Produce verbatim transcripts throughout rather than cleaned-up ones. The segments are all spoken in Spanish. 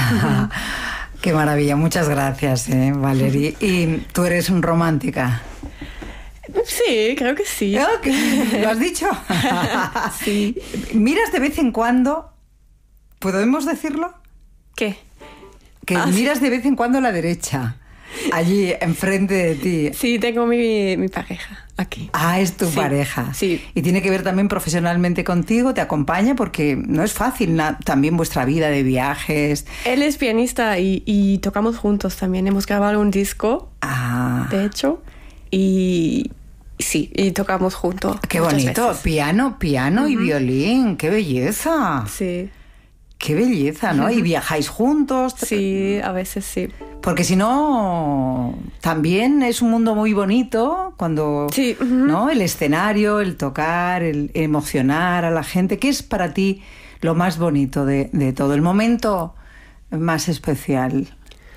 Qué maravilla, muchas gracias, eh, Valerie. ¿Y tú eres un romántica? Sí, creo que sí. Okay. ¿Lo has dicho? Sí. ¿Miras de vez en cuando? ¿Podemos decirlo? ¿Qué? Que ah, miras sí. de vez en cuando a la derecha, allí enfrente de ti. Sí, tengo mi, mi pareja aquí. Ah, es tu sí. pareja. Sí. Y tiene que ver también profesionalmente contigo, te acompaña, porque no es fácil na- también vuestra vida de viajes. Él es pianista y, y tocamos juntos también. Hemos grabado un disco, Ah. de hecho, y sí, y tocamos juntos. Qué muchas bonito, veces. piano, piano uh-huh. y violín, qué belleza. Sí. Qué belleza, ¿no? Y viajáis juntos. Sí, a veces sí. Porque si no, también es un mundo muy bonito cuando, sí. uh-huh. ¿no? El escenario, el tocar, el emocionar a la gente. ¿Qué es para ti lo más bonito de, de todo? El momento más especial.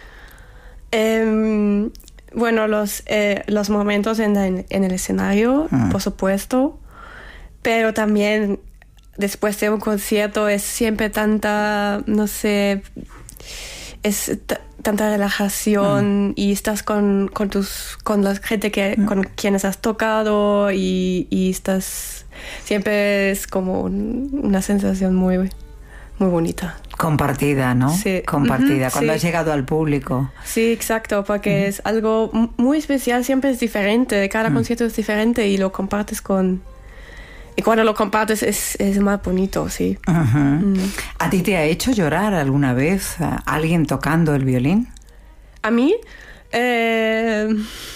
Um, bueno, los, eh, los momentos en, en, en el escenario, uh-huh. por supuesto, pero también después de un concierto es siempre tanta, no sé, es t- tanta relajación mm. y estás con, con tus con la gente que, mm. con quienes has tocado y, y estás, siempre es como un, una sensación muy, muy bonita. Compartida, ¿no? Sí. Compartida, uh-huh, cuando sí. has llegado al público. Sí, exacto, porque uh-huh. es algo muy especial, siempre es diferente, cada uh-huh. concierto es diferente y lo compartes con... Y cuando lo compartes es, es más bonito, sí. Uh-huh. Mm. ¿A ti te ha hecho llorar alguna vez a alguien tocando el violín? ¿A mí? Eh...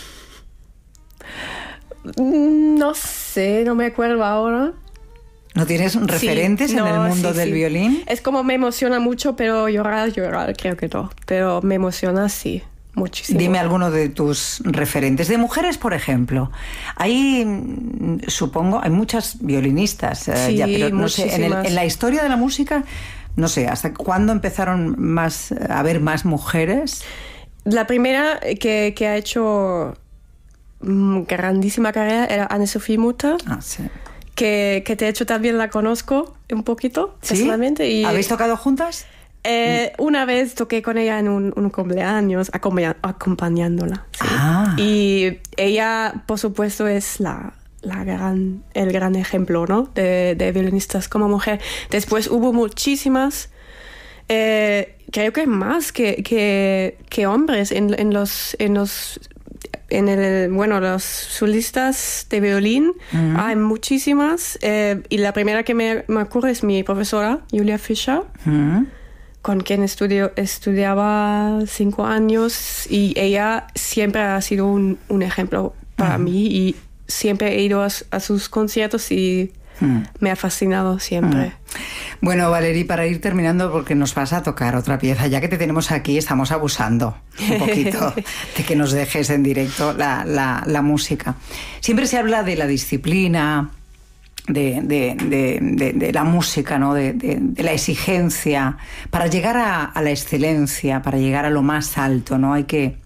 No sé, no me acuerdo ahora. ¿No tienes referentes sí, en no, el mundo sí, del sí. violín? Es como me emociona mucho, pero llorar, llorar, creo que no. Pero me emociona, sí. Muchísimo. Dime alguno de tus referentes. De mujeres, por ejemplo. Hay, supongo, hay muchas violinistas. Eh, sí, ya, pero no sé, en, el, en la historia de la música, no sé, ¿hasta cuándo empezaron más a haber más mujeres? La primera que, que ha hecho grandísima carrera era Anne-Sophie Mutter. Ah, sí. Que, que de hecho también la conozco un poquito, ¿sí? personalmente. Y ¿habéis tocado juntas? Eh, una vez toqué con ella en un, un cumpleaños, acompañ- acompañándola. ¿sí? Ah. Y ella, por supuesto, es la, la gran, el gran ejemplo, ¿no? de, de violinistas como mujer. Después hubo muchísimas, eh, creo que más que, que, que hombres en, en los... En los En el, bueno, los solistas de violín, uh-huh. hay muchísimas. Eh, y la primera que me, me ocurre es mi profesora, Julia Fischer, uh-huh. con quien estudio, estudiaba cinco años. Y ella siempre ha sido un, un ejemplo para uh-huh. mí. Y siempre he ido a, a sus conciertos y uh-huh. me ha fascinado siempre. Uh-huh. Bueno, Valerie, para ir terminando, porque nos vas a tocar otra pieza, ya que te tenemos aquí, estamos abusando un poquito de que nos dejes en directo la, la, la música. Siempre se habla de la disciplina, de, de, de, de, de la música, ¿no? de, de, de la exigencia, para llegar a, a la excelencia, para llegar a lo más alto, ¿no? Hay que,